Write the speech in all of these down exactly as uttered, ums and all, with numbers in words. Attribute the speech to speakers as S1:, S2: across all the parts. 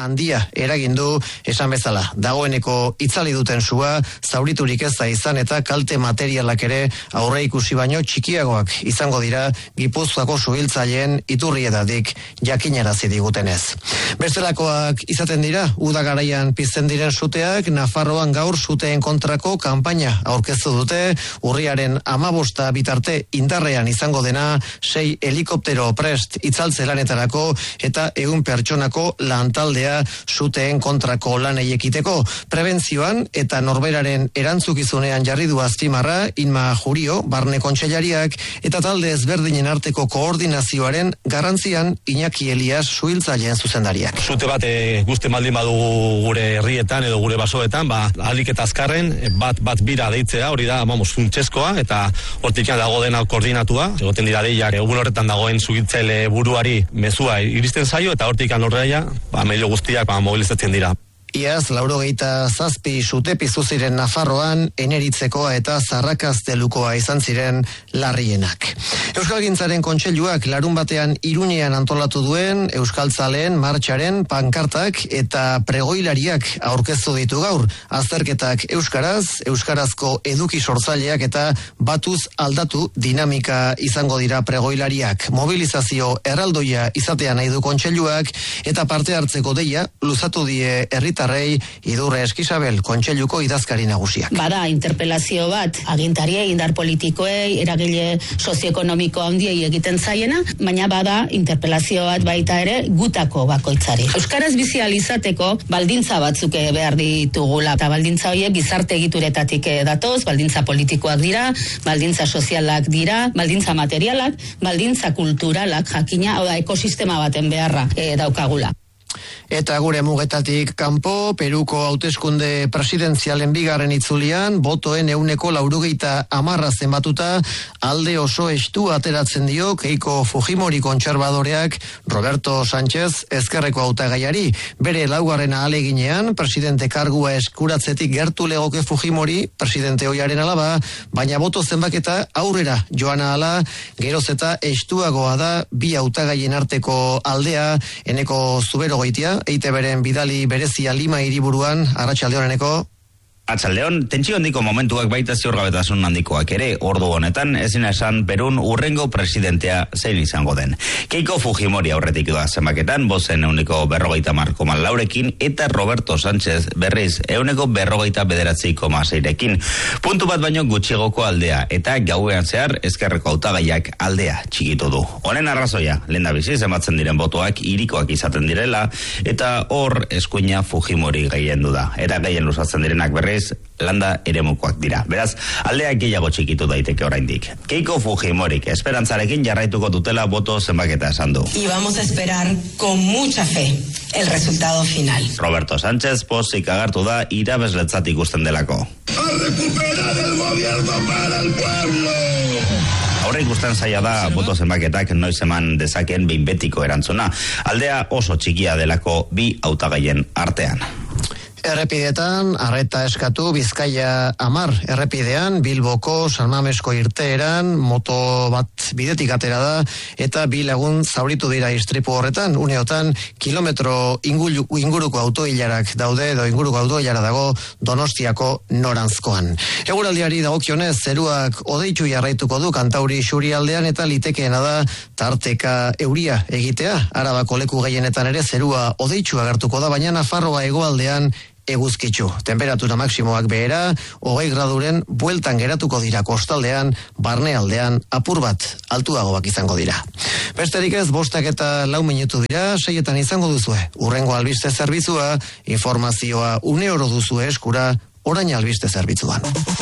S1: handia eragindu, esan bezala, dagoeneko itzali duten sua, zauriturik ez da izan eta kalte materialak ere aurre ikusi baino txikiagoak izango dira Gipuzkoako suhiltzaileen iturrietatik jakinarazi digutenez. Bestelakoak izaten dira, uda garaian pizten diren suteak, Nafarroan gaur suteen kontrako kanpaina aurkeztu dute, urriaren hamabosta bitarte indarrean izango dena, sei helikoptero prest itzaltze lanetarako eta egun pertsonako lantaldea suteen kontrako lanei ekiteko. Prebentzioan eta norberaren erantzukizunean jarri du azpimarra Inma Jurio, barne kontseilariak, eta talde ezberdinen arteko koordinazioaren garrantzian Iñaki Elias suhiltzaileen zuzendariak.
S2: Sute bat e, guzti maldin badugu gure herrietan edo gure basoetan, ba, ahalik eta azkarren bat bat bira deitzea, hori da, vamos, funtsezkoa, eta hortikan dago dena koordinatua, egoten dira deiak, egun horretan dagoen sugitzaile buruari mezua iristen zaio, eta hortik anorreia, ba, medio guztiak ba, mobilizatzen dira.
S1: Iaz, laurogeita zazpi sute piztu ziren Nafarroan, eneritzekoa eta zarrakaztelukoa izan ziren larrienak. Euskalgintzaren kontseiluak larun batean Iruñean antolatu duen Euskaltzaleen martxaren pankartak eta pregoilariak aurkeztu ditu gaur. Azterketak euskaraz, euskarazko eduki sortzaileak eta batuz aldatu dinamika izango dira pregoilariak. Mobilizazio erraldoia izatea nahi du kontseiluak eta parte hartzeko deia luzatu die herritar Rei Idurre Eskisabel kontseiluko idazkari nagusiak.
S3: Bada interpelazio bat agintariei, indar politikoei, eragile sozioekonomiko handiei egiten zaiena, baina bada interpelazio bat baita ere gutako bakoitzari. Euskaraz bizi ahal izateko baldintza batzuk behar ditugula, eta baldintza horiek gizarte egituretatik datoz, baldintza politikoak dira, baldintza sozialak dira, baldintza materialak, baldintza kulturalak jakina, hau da ekosistema baten beharra e, daukagula.
S1: Eta gure mugetatik kanpo, Peruko hauteskunde presidenzialen bigarren itzulian, botoen euneko laurogeita hamarra zenbatuta, alde oso estu ateratzen dio Keiko Fujimori kontserbadoreak Roberto Sánchez ezkerreko hautagaiari. Bere laugarren ahaleginean, presidente kargua eskuratzetik gertu legoke Fujimori, presidente ohiaren alaba, baina boto zenbaketa aurrera joan ahala, geroz eta estuagoa da bi hautagaien arteko aldea, Eneko Zubero goitia, E I Te Beren bidali berezia Lima hiriburuan, Arratsaldeoneneko.
S4: Atxaldeon, tentsio handiko momentuak baita ziurgabetasun handikoak ere, ordu honetan ezin esan Perun urrengo presidentea zein izango den. Keiko Fujimori aurretik doa zenbaketan, bozen euneko berrogeita mar koma laurekin, eta Roberto Sánchez berriz euneko berrogeita bederatzi koma seirekin. Puntu bat baino gutxigoko aldea, eta gauean zehar ezkerreko hautagaiak aldea txikitu du. Honen arrazoia, lehendabizi zenbatzen diren botoak irikoak izaten direla, eta hor eskuina Fujimori gehiendu da. Eta gehien luzatzen direnak berriz landa eremukoak dira. Beraz, aldeak gehiago txikitu daiteke oraindik. Keiko Fujimorik esperantzarekin jarraituko dutela boto zenbaketa esan du.
S5: Y vamos a esperar con mucha fe el resultado final.
S4: Roberto Sánchez pozik agertu da irabesletzat ikusten delako.
S6: A recuperar el gobierno para el pueblo.
S4: Aurre ikusten zaila da boto zenbaketak noiz eman dezaken behin betiko erantzuna. Aldea oso txikia delako bi hautagaien artean.
S1: Errepidetan, arreta eskatu Bizkaia amar errepidean, Bilboko San Mamesko irteeran, moto bat bidetik atera da, eta bi lagun zauritu dira istripu horretan, uneotan kilometro ingulu, inguruko autoilarak daude, edo inguruko autoilara dago Donostiako noranzkoan. Eguraldiari dagokionez, zeruak odeitu jarraituko du Kantauri Xurialdean, eta litekeena da tarteka euria egitea. Arabako leku gehienetan ere zerua odeitu agertuko da, baina Nafarroa hegoaldean eguzkitsu. Temperatura maksimoak behera, hogei graduren bueltan geratuko dira kostaldean, barnealdean apur bat altuagoak izango dira. Besterik ez, bostak eta lau minutu dira, seietan izango duzue. Urrengo albiste zerbitzua, informazioa une oro duzue eskura, orain albiste zerbitzuan.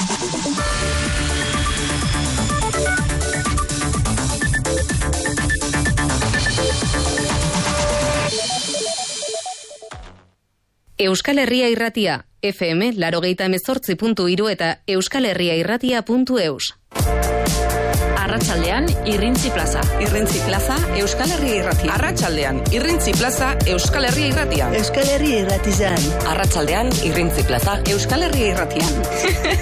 S7: Euskal Herria Irratia, F M laurogeita hemezortzi puntu hiru eta euskalherriairratia puntu eus.
S8: Arratsaldean Irrintzi Plaza. Irrintzi Plaza, Euskal Herria Irratia. Arratsaldean Irrintzi Plaza, Euskal Herria Irratia.
S9: Euskal Herria Irratizan.
S8: Arratsaldean Irrintzi Plaza, Euskal Herria Irratian.